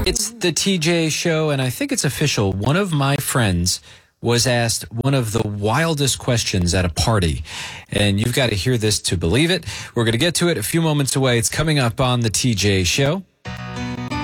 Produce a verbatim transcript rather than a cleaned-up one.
It's the T J Show, and I think it's official. One of my friends was asked one of the wildest questions at a party, and you've got to hear this to believe it. We're going to get to it a few moments away. It's coming up on the T J Show.